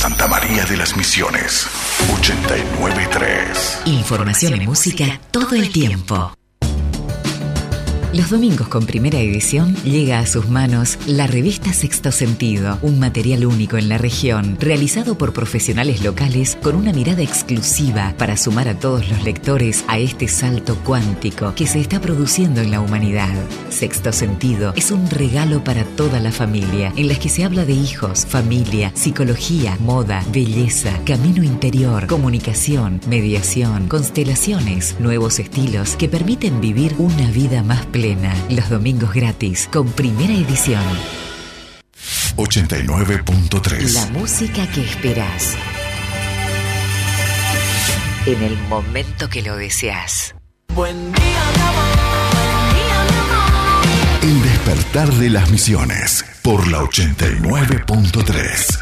Santa María de las Misiones, 89.3. Información y música todo el tiempo. Los domingos con Primera Edición llega a sus manos la revista Sexto Sentido, un material único en la región, realizado por profesionales locales con una mirada exclusiva para sumar a todos los lectores a este salto cuántico que se está produciendo en la humanidad. Sexto Sentido es un regalo para toda la familia, en las que se habla de hijos, familia, psicología, moda, belleza, camino interior, comunicación, mediación, constelaciones, nuevos estilos que permiten vivir una vida más plena. Los domingos gratis con Primera Edición. 89.3. La música que esperás en el momento que lo deseas. Buen día, mi amor. Buen día, mi amor. El despertar de las Misiones por la 89.3.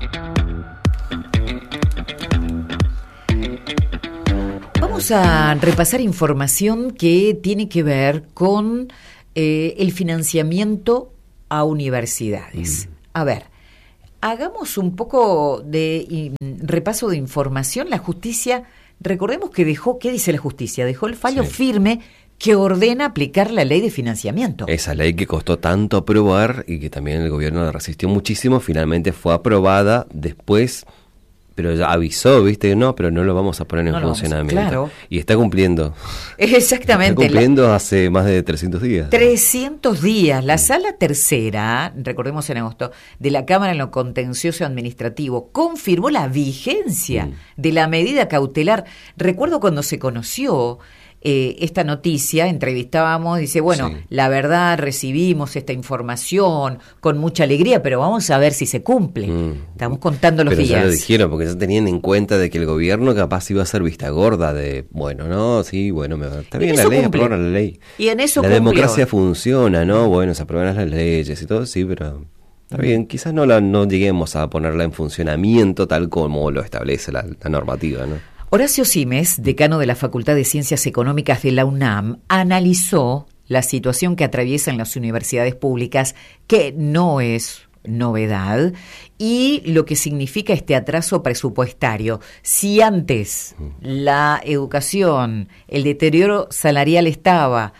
Vamos a repasar información que tiene que ver con el financiamiento a universidades. A ver, hagamos un poco de repaso de información. La justicia, recordemos que dejó, ¿qué dice la justicia? Dejó el fallo firme que ordena aplicar la ley de financiamiento. Esa ley que costó tanto aprobar y que también el gobierno resistió muchísimo, finalmente fue aprobada después. Pero ya avisó, ¿viste? No, pero no lo vamos a poner en funcionamiento. Claro. Y está cumpliendo. Exactamente. Está cumpliendo hace más de 300 días. 300 días. La Sala Tercera, recordemos en agosto, de la Cámara en lo Contencioso Administrativo, confirmó la vigencia de la medida cautelar. Recuerdo cuando se conoció esta noticia, entrevistábamos, dice, bueno, la verdad recibimos esta información con mucha alegría, pero vamos a ver si se cumple. Estamos contando los días. Pero ya lo dijeron, porque ya tenían en cuenta de que el gobierno capaz iba a ser vista gorda de, bueno, no, sí, bueno, está bien la ley, aprobaron la ley. Y en eso la cumplió. Democracia funciona, ¿no? Bueno, se aprueban las leyes y todo, sí, pero está bien, quizás no lleguemos a ponerla en funcionamiento tal como lo establece la normativa, ¿no? Horacio Simes, decano de la Facultad de Ciencias Económicas de la UNAM, analizó la situación que atraviesan las universidades públicas, que no es novedad, y lo que significa este atraso presupuestario. Si antes la educación, el deterioro salarial estaba,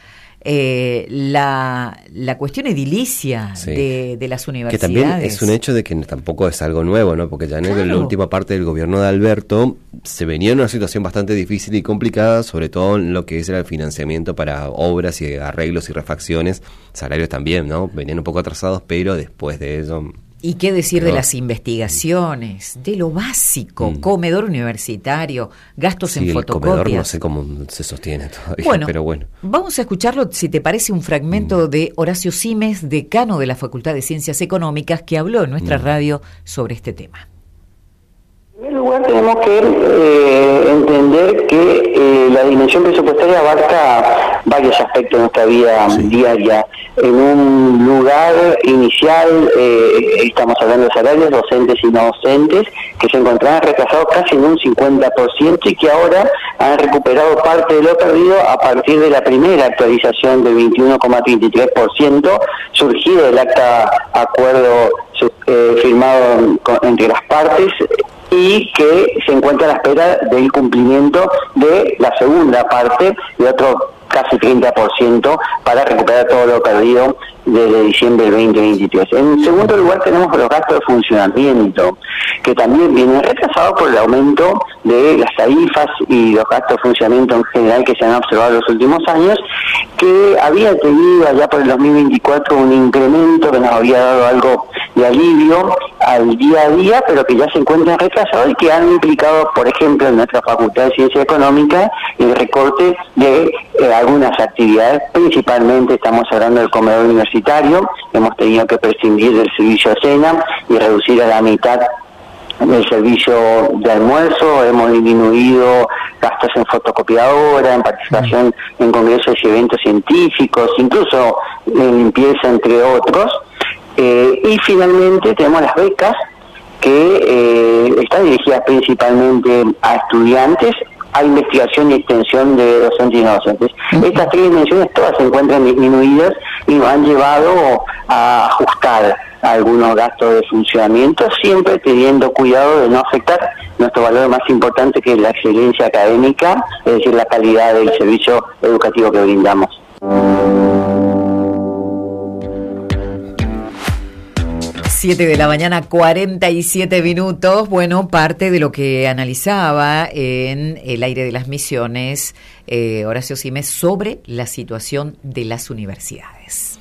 la cuestión edilicia de las universidades. Que también es un hecho de que tampoco es algo nuevo, ¿no? Porque ya en la última parte del gobierno de Alberto se venía en una situación bastante difícil y complicada, sobre todo en lo que es el financiamiento para obras y arreglos y refacciones, salarios también, ¿no? Venían un poco atrasados, pero después de eso... ¿Y qué decir de las investigaciones, de lo básico, comedor universitario, gastos en fotocopias? El comedor no sé cómo se sostiene todavía, bueno, pero bueno. Vamos a escucharlo, si te parece, un fragmento de Horacio Simes, decano de la Facultad de Ciencias Económicas, que habló en nuestra radio sobre este tema. En primer lugar tenemos que entender que la dimensión presupuestaria abarca varios aspectos de nuestra vida diaria. En un lugar inicial estamos hablando de salarios docentes y no docentes que se encontraban retrasados casi en un 50% y que ahora han recuperado parte de lo perdido a partir de la primera actualización del 21,33% surgido del acta acuerdo firmado entre las partes y que se encuentra a la espera del cumplimiento de la segunda parte de otro casi 30% para recuperar todo lo perdido desde diciembre del 2023. En segundo lugar tenemos los gastos de funcionamiento, que también vienen retrasados por el aumento de las tarifas y los gastos de funcionamiento en general que se han observado en los últimos años, que había tenido allá por el 2024 un incremento que nos había dado algo de alivio al día a día, pero que ya se encuentran retrasados y que han implicado, por ejemplo, en nuestra Facultad de Ciencia Económica, el recorte de algunas actividades, principalmente estamos hablando del comedor universitario, hemos tenido que prescindir del servicio de cena y reducir a la mitad el servicio de almuerzo, hemos disminuido gastos en fotocopiadora, en participación en congresos y eventos científicos, incluso en limpieza, entre otros. Y finalmente tenemos las becas que están dirigidas principalmente a estudiantes, a investigación y extensión de docentes y no docentes. Estas tres dimensiones todas se encuentran disminuidas y nos han llevado a ajustar algunos gastos de funcionamiento, siempre teniendo cuidado de no afectar nuestro valor más importante, que es la excelencia académica, es decir, la calidad del servicio educativo que brindamos. 7 de la mañana, 47 minutos. Bueno, parte de lo que analizaba en el aire de las Misiones Horacio Simes sobre la situación de las universidades.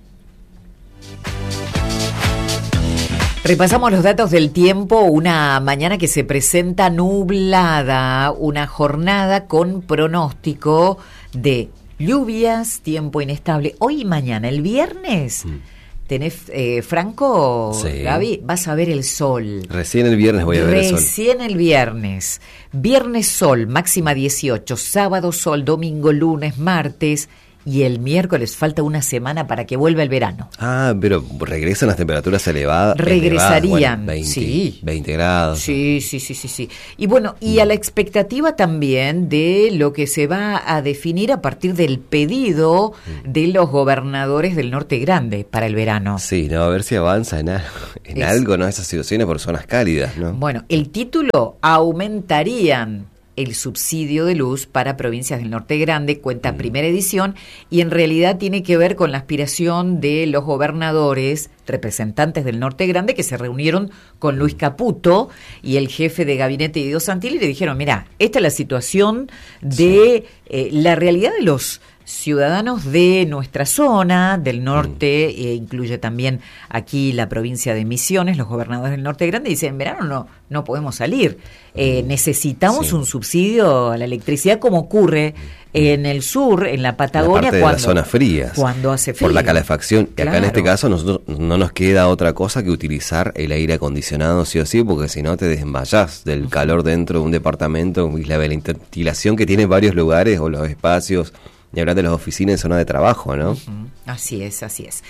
Repasamos los datos del tiempo, una mañana que se presenta nublada, una jornada con pronóstico de lluvias, tiempo inestable. Hoy y mañana, el viernes, tenés, Franco, Sí. Gaby, vas a ver el sol. Recién el viernes voy a ver el sol. Recién el viernes. Viernes sol, máxima 18, sábado sol, domingo, lunes, martes y el miércoles falta una semana para que vuelva el verano. Ah, pero regresan las temperaturas elevadas. Regresarían, 20, sí. 20 grados. Sí. Y bueno, y a la expectativa también de lo que se va a definir a partir del pedido de los gobernadores del Norte Grande para el verano. Sí, no, a ver si avanza en algo, ¿no? Esas situaciones por zonas cálidas, ¿no? Bueno, el título: aumentarían el subsidio de luz para provincias del Norte Grande, cuenta primera edición, y en realidad tiene que ver con la aspiración de los gobernadores, representantes del Norte Grande, que se reunieron con Luis Caputo y el jefe de gabinete Guido Santilli, y le dijeron: mira, esta es la situación de la realidad de los ciudadanos de nuestra zona, del norte, incluye también aquí la provincia de Misiones, los gobernadores del Norte Grande, dicen: en verano no podemos salir, necesitamos un subsidio a la electricidad, como ocurre en el sur, en la Patagonia, parte de las zonas frías, cuando hace frío. Por la calefacción. Claro. Y acá en este caso nosotros no nos queda otra cosa que utilizar el aire acondicionado sí o sí, porque si no te desmayás del calor dentro de un departamento y la ventilación que tiene varios lugares o los espacios. Y hablar de las oficinas en zona de trabajo, ¿no? Así es.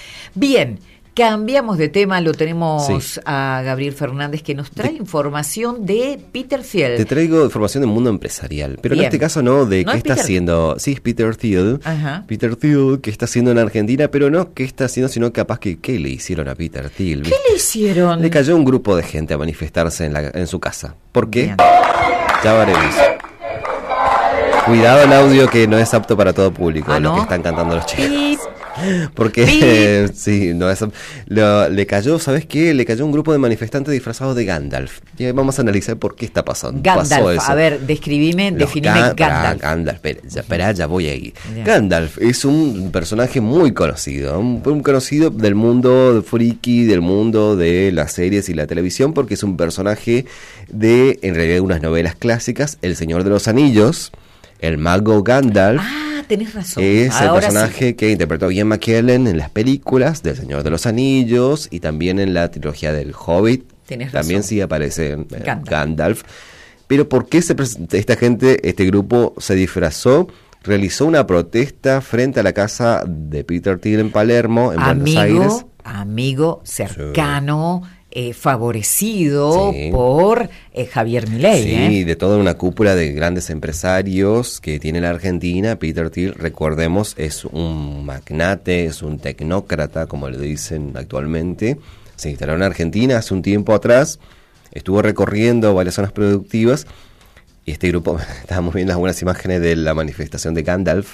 Bien, cambiamos de tema, lo tenemos Sí. a Gabriel Fernández, que nos trae información de Peter Thiel. Te traigo información del mundo empresarial, pero Bien. en este caso no de ¿No qué es está Peter? haciendo. Sí, es Peter Thiel. Ajá. Peter Thiel, que está haciendo en Argentina, pero no qué está haciendo, sino capaz que qué le hicieron a Peter Thiel. ¿Qué le hicieron? Le cayó un grupo de gente a manifestarse en su casa. ¿Por qué? Bien. Ya veremos. Cuidado el audio, que no es apto para todo público, ¿Ah, lo no? que están cantando los chicos. Pip. Porque sí, no es, le cayó, ¿sabes qué? Le cayó un grupo de manifestantes disfrazados de Gandalf. Y vamos a analizar por qué está pasando. Pasó Gandalf, eso. a ver, definime Gandalf. Espera, ya voy ahí. Ya. Gandalf es un personaje muy conocido, un conocido del mundo friki, del mundo de las series y la televisión, porque es un personaje de, en realidad, unas novelas clásicas, El Señor de los Anillos, el mago Gandalf. Ah, tenés razón. Es el Ahora personaje sí. que interpretó Ian McKellen en las películas del Señor de los Anillos y también en la trilogía del Hobbit. Tenés También razón. sí aparece Gandalf. Gandalf. Pero ¿por qué esta gente, este grupo se disfrazó? Realizó una protesta frente a la casa de Peter Thiel en Palermo, en Buenos Aires. Amigo cercano, favorecido Sí. por Javier Milei. Sí, de toda una cúpula de grandes empresarios que tiene la Argentina. Peter Thiel, recordemos, es un magnate, es un tecnócrata, como le dicen actualmente. Se instaló en Argentina hace un tiempo atrás, estuvo recorriendo varias zonas productivas y este grupo, estábamos viendo algunas imágenes de la manifestación de Gandalf,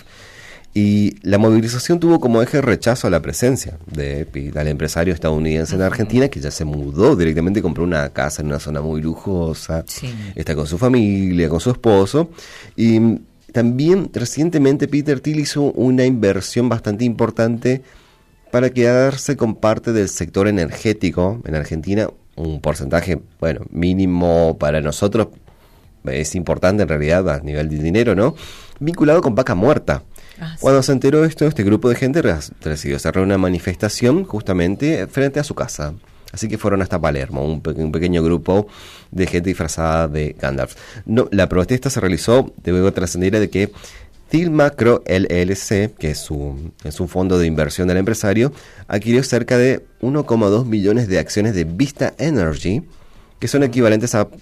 y la movilización tuvo como eje rechazo a la presencia del empresario estadounidense en Argentina, que ya se mudó directamente, compró una casa en una zona muy lujosa, Sí. está con su familia, con su esposo, y también recientemente Peter Thiel hizo una inversión bastante importante para quedarse con parte del sector energético en Argentina, un porcentaje, bueno, mínimo para nosotros, es importante en realidad a nivel de dinero, ¿no? Vinculado con Vaca Muerta. Ah, sí. Cuando se enteró esto, este grupo de gente decidió cerrar una manifestación justamente frente a su casa. Así que fueron hasta Palermo, un pequeño grupo de gente disfrazada de Gandalf. No, la protesta se realizó, luego trascendiera de que Thiel Macro LLC, que es un fondo de inversión del empresario, adquirió cerca de 1,2 millones de acciones de Vista Energy, que son equivalentes al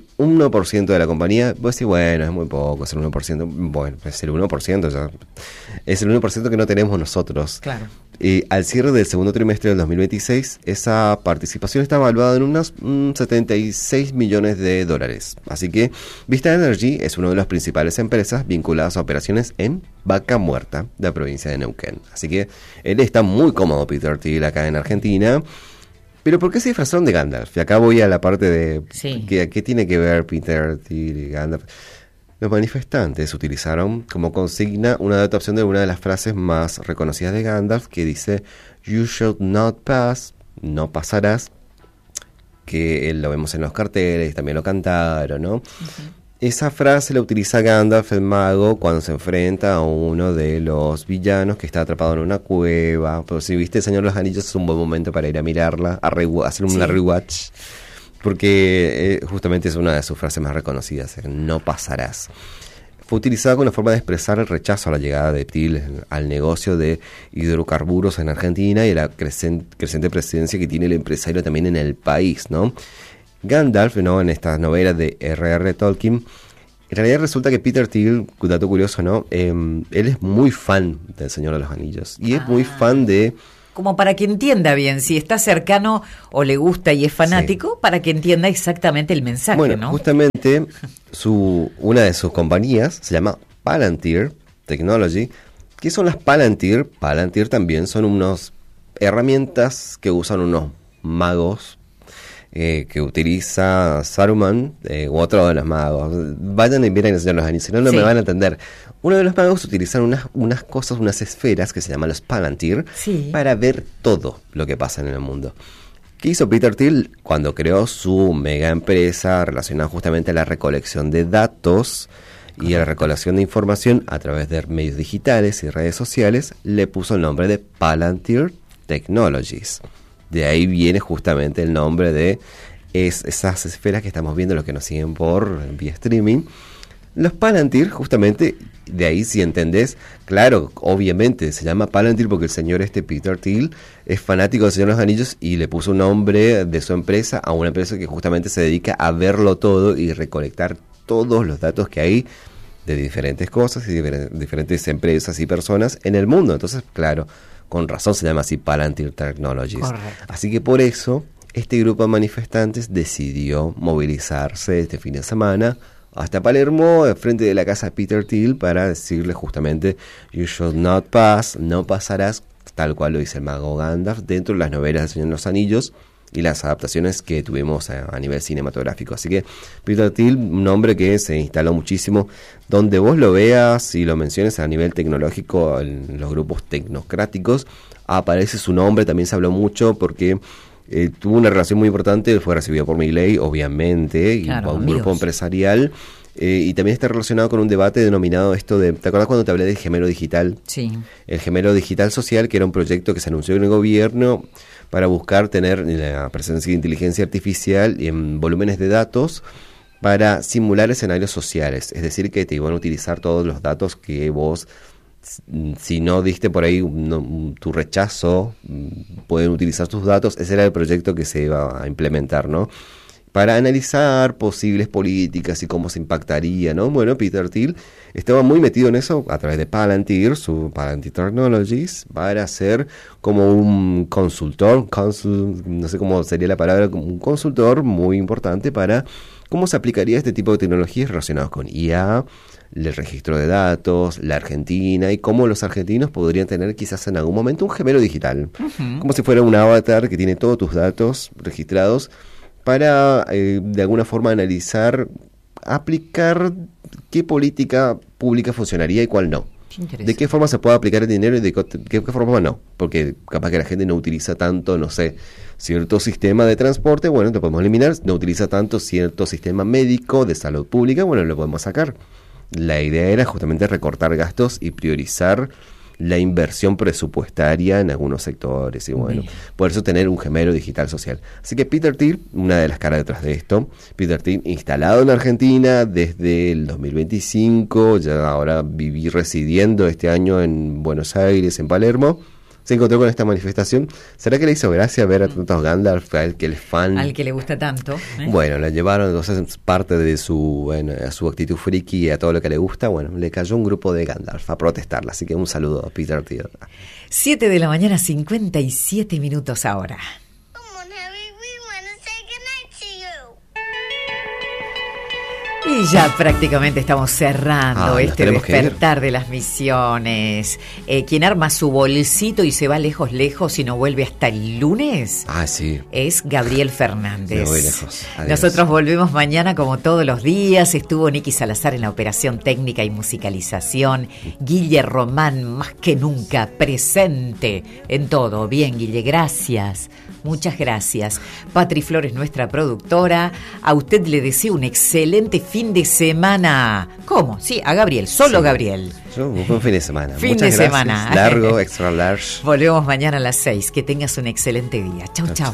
1% de la compañía. Vos decís, bueno, es muy poco, es el 1%. Bueno, es el 1%, ya. Es el 1% que no tenemos nosotros. Claro. Al cierre del segundo trimestre del 2026, esa participación está evaluada en unos 76 millones de dólares. Así que Vista Energy es una de las principales empresas vinculadas a operaciones en Vaca Muerta, de la provincia de Neuquén. Así que él está muy cómodo, Peter Thiel, acá en Argentina. Pero ¿por qué se disfrazaron de Gandalf? Y acá voy a la parte de ¿qué tiene que ver Peter Thiel y Gandalf? Los manifestantes utilizaron como consigna una adaptación de una de las frases más reconocidas de Gandalf, que dice "You shall not pass", no pasarás, que lo vemos en los carteles, también lo cantaron, ¿no? Esa frase la utiliza Gandalf, el mago, cuando se enfrenta a uno de los villanos que está atrapado en una cueva. Pero si viste El Señor de los Anillos, es un buen momento para ir a mirarla, hacer una rewatch, porque justamente es una de sus frases más reconocidas, no pasarás. Fue utilizada como una forma de expresar el rechazo a la llegada de Thiel al negocio de hidrocarburos en Argentina y a la creciente presencia que tiene el empresario también en el país, ¿no? Gandalf, ¿no?, en estas novelas de R.R. Tolkien, en realidad resulta que Peter Thiel, dato curioso, ¿no?, él es muy fan del Señor de los Anillos y es muy fan de... Como para que entienda bien, si está cercano o le gusta y es fanático, para que entienda exactamente el mensaje, bueno, ¿no? Justamente una de sus compañías se llama Palantir Technology. ¿Qué son las Palantir? Palantir también son unas herramientas que usan unos magos que utiliza Saruman u otro de los magos. Vayan y miren El Señor de los Anillos, si no, no me van a entender. Uno de los magos utiliza unas cosas, unas esferas que se llaman los Palantir, para ver todo lo que pasa en el mundo. ¿Qué hizo Peter Thiel cuando creó su mega empresa relacionada justamente a la recolección de datos y a la recolección de información a través de medios digitales y redes sociales? Le puso el nombre de Palantir Technologies. De ahí viene justamente el nombre de esas esferas que estamos viendo, los que nos siguen vía streaming. Los Palantir, justamente, de ahí si entendés, claro, obviamente se llama Palantir porque el señor Peter Thiel es fanático del Señor de los Anillos y le puso un nombre de su empresa a una empresa que justamente se dedica a verlo todo y recolectar todos los datos que hay de diferentes cosas y diferentes empresas y personas en el mundo. Entonces, claro, con razón se llama así Palantir Technologies. Correcto. Así que por eso este grupo de manifestantes decidió movilizarse este fin de semana hasta Palermo, frente de la casa de Peter Thiel, para decirle justamente "You shall not pass", no pasarás, tal cual lo dice el mago Gandalf, dentro de las novelas del Señor de los Anillos y las adaptaciones que tuvimos a nivel cinematográfico. Así que Peter Thiel, un hombre que se instaló muchísimo, donde vos lo veas y lo menciones a nivel tecnológico, en los grupos tecnocráticos, aparece su nombre, también se habló mucho porque tuvo una relación muy importante, fue recibido por Milei, obviamente, Claro, y por un amigos. grupo empresarial, y también está relacionado con un debate denominado esto de, ¿te acuerdas cuando te hablé del gemelo digital? Sí. El gemelo digital social, que era un proyecto que se anunció en el gobierno para buscar tener la presencia de inteligencia artificial en volúmenes de datos para simular escenarios sociales, es decir, que te iban a utilizar todos los datos que vos, si no diste por ahí tu rechazo, pueden utilizar tus datos. Ese era el proyecto que se iba a implementar, ¿no?, para analizar posibles políticas y cómo se impactaría, ¿no? Bueno, Peter Thiel estaba muy metido en eso a través de Palantir, su Palantir Technologies, para ser como un consultor, no sé cómo sería la palabra, como un consultor muy importante para cómo se aplicaría este tipo de tecnologías relacionadas con IA, el registro de datos, la Argentina, y cómo los argentinos podrían tener quizás en algún momento un gemelo digital, como si fuera un avatar que tiene todos tus datos registrados, para de alguna forma analizar, aplicar qué política pública funcionaría y cuál no. De qué forma se puede aplicar el dinero y de qué forma no. Porque capaz que la gente no utiliza tanto, no sé, cierto sistema de transporte, bueno, lo podemos eliminar. No utiliza tanto cierto sistema médico de salud pública, bueno, lo podemos sacar. La idea era justamente recortar gastos y priorizar la inversión presupuestaria en algunos sectores y bueno, por eso tener un gemelo digital social. Así que Peter Thiel, una de las caras detrás de esto, Peter Thiel instalado en Argentina desde el 2025, ya ahora residiendo este año en Buenos Aires, en Palermo, se encontró con esta manifestación. ¿Será que le hizo gracia ver a tantos Gandalf, a él que él es fan? Al que le gusta tanto. Bueno, la llevaron, entonces parte de su, a su actitud friki y a todo lo que le gusta. Bueno, le cayó un grupo de Gandalf a protestarla. Así que un saludo a Peter Thiel. 7 de la mañana, 57 minutos ahora. Come on, Harry, we want to say goodnight to you. Y ya prácticamente estamos cerrando Nos este tenemos que ir. despertar de las misiones. Quien arma su bolsito y se va lejos, lejos y no vuelve hasta el lunes Ah, sí. es Gabriel Fernández. Me voy lejos. Adiós. Nosotros volvemos mañana como todos los días. Estuvo Nicky Salazar en la operación técnica y musicalización. Guille Román, más que nunca, presente en todo. Bien, Guille, gracias. Muchas gracias. Patri Flores, nuestra productora. A usted le deseo un excelente fin de semana. ¿Cómo? Sí, a Gabriel, solo Sí. Gabriel. Yo, un buen fin de semana. Fin Muchas de gracias. semana. Largo, extra large. Volvemos mañana a las 6. Que tengas un excelente día. Chau, chau.